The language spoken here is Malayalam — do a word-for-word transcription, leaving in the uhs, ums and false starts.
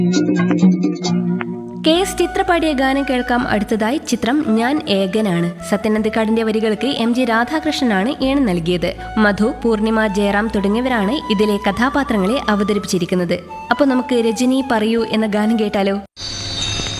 കെ എസ് ചിത്ര പാടിയ ഗാനം കേൾക്കാം. അടുത്തതായി ചിത്രം ഞാൻ ഏകനാണ്. സത്യനന്ദിക്കാടിന്റെ വരികൾക്ക് എം ജി രാധാകൃഷ്ണനാണ് ഈണം നൽകിയത്. മധു, പൂർണിമ, ജയറാം തുടങ്ങിയവരാണ് ഇതിലെ കഥാപാത്രങ്ങളെ അവതരിപ്പിച്ചിരിക്കുന്നത്. അപ്പോൾ നമുക്ക് രജനി പറയൂ എന്ന ഗാനം കേട്ടാലോ?